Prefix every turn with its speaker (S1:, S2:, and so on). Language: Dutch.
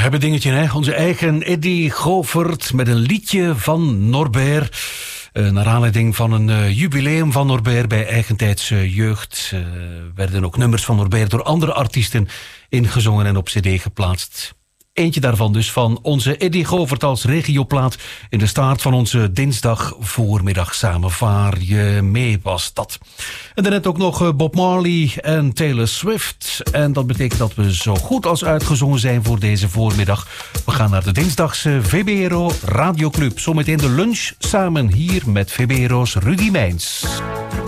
S1: hebben dingetje, hè? Onze eigen Eddy Govert met een liedje van Norbert. Naar aanleiding van een jubileum van Norbert bij Eigentijds Jeugd. Werden ook nummers van Norbert door andere artiesten ingezongen en op cd geplaatst. Eentje daarvan dus van onze Eddy Govert als regioplaat in de start van onze dinsdag voormiddag samen. Vaar je mee was dat. En daarnet ook nog Bob Marley en Taylor Swift. En dat betekent dat we zo goed als uitgezongen zijn voor deze voormiddag. We gaan naar de dinsdagse VBRO Radioclub. Zometeen de lunch samen hier met VBRO's Rudy Meijns.